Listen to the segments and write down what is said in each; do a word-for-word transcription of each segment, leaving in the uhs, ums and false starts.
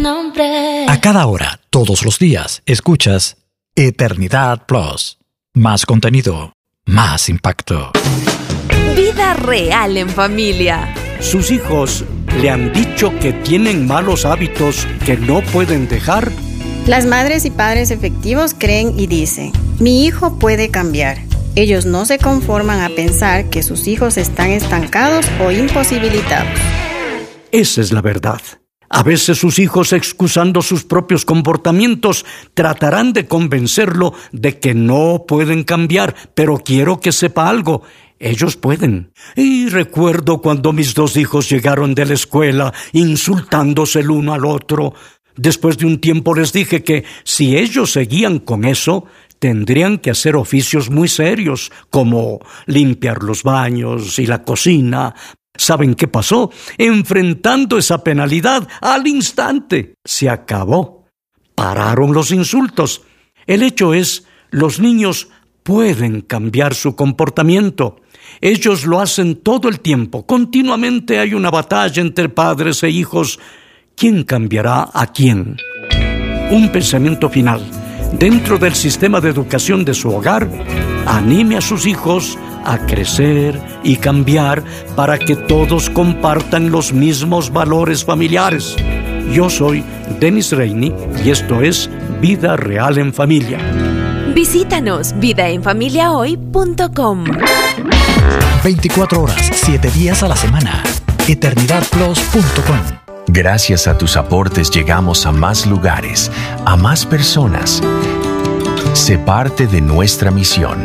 nombre. A cada hora, todos los días, escuchas Eternidad Plus. Más contenido, más impacto. Vida real en familia. ¿Sus hijos le han dicho que tienen malos hábitos que no pueden dejar? Las madres y padres efectivos creen y dicen, mi hijo puede cambiar. Ellos no se conforman a pensar que sus hijos están estancados o imposibilitados. Esa es la verdad. A veces sus hijos, excusando sus propios comportamientos, tratarán de convencerlo de que no pueden cambiar, pero quiero que sepa algo. Ellos pueden. Y recuerdo cuando mis dos hijos llegaron de la escuela, insultándose el uno al otro. Después de un tiempo les dije que si ellos seguían con eso, tendrían que hacer oficios muy serios, como limpiar los baños y la cocina. ¿Saben qué pasó? Enfrentando esa penalidad al instante, se acabó. Pararon los insultos. El hecho es, los niños pueden cambiar su comportamiento. Ellos lo hacen todo el tiempo. Continuamente hay una batalla entre padres e hijos. ¿Quién cambiará a quién? Un pensamiento final. Dentro del sistema de educación de su hogar, anime a sus hijos a crecer y cambiar para que todos compartan los mismos valores familiares. Yo soy Dennis Rainey y esto es Vida Real en Familia. Visítanos vida en familia hoy punto com. veinticuatro horas, siete días a la semana. eternidad plus punto com. Gracias a tus aportes llegamos a más lugares, a más personas. Sé parte de nuestra misión.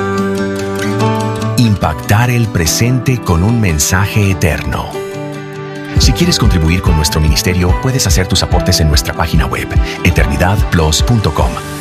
Impactar el presente con un mensaje eterno. Si quieres contribuir con nuestro ministerio, puedes hacer tus aportes en nuestra página web, eternidad plus punto com.